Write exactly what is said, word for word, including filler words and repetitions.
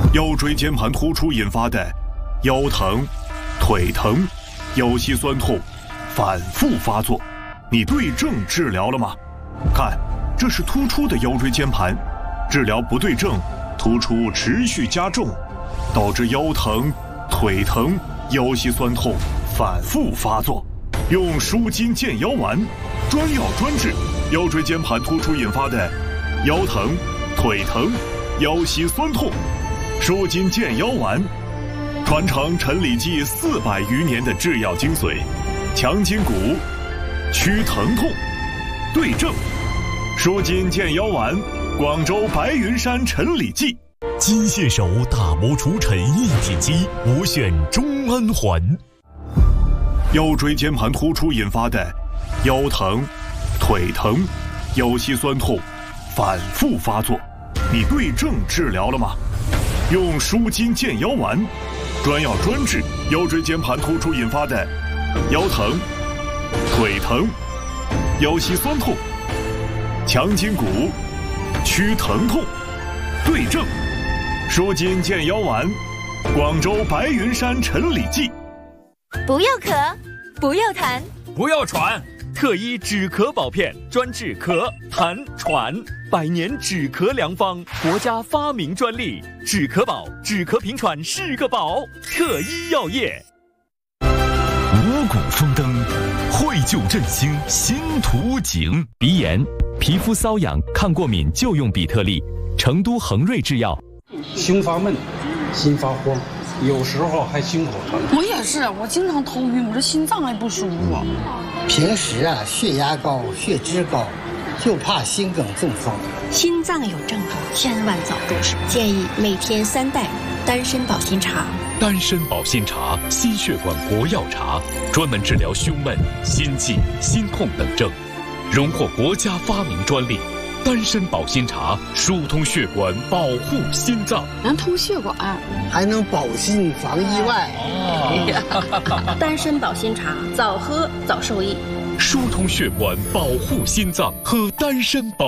腰椎间盘突出引发的腰疼、腿疼、腰膝酸痛反复发作，你对症治疗了吗？看，这是突出的腰椎间盘，治疗不对症，突出持续加重，导致腰疼、腿疼、腰膝酸痛反复发作。用舒筋健腰丸，专药专治腰椎间盘突出引发的腰疼、腿疼、腰膝酸痛。舒筋健腰丸，传承陈李济四百余年的制药精髓，强筋骨，祛疼痛，对症。舒筋健腰丸，广州白云山陈李济。 金蟹手打磨除尘一体机，我选中安环。 腰椎间盘突出引发的腰疼、腿疼、腰膝酸痛反复发作，你对症治疗了吗？用舒筋健腰丸，专药专治腰椎间盘突出引发的腰疼、腿疼、腰膝酸痛，强筋骨，祛疼痛，对症。舒筋健腰丸，广州白云山陈李济。 不要咳，不要痰， 不要喘，特医止咳保片，专治咳、痰、喘，百年止咳良方，国家发明专利，止咳宝，止咳平喘是个宝，特医药业。 五谷丰登，惠救振兴新图景。鼻炎、皮肤瘙痒、抗过敏就用比特利，成都恒瑞制药。 胸发闷，心发慌，有时候还心口疼。 我也是，我经常头晕，我这心脏还不舒服。 平时啊，血压高，血脂高，就怕心梗中风。 心脏有症状，千万早重视。建议每天三袋丹参保心茶。 丹参保心茶，心血管国药茶，专门治疗胸闷、心悸、心痛等症，荣获国家发明专利。丹参保心茶疏通血管，保护心脏， 能通血管， 还能保心防意外。 哦、丹参保心茶，早喝早受益。 疏通血管，保护心脏，喝丹参保。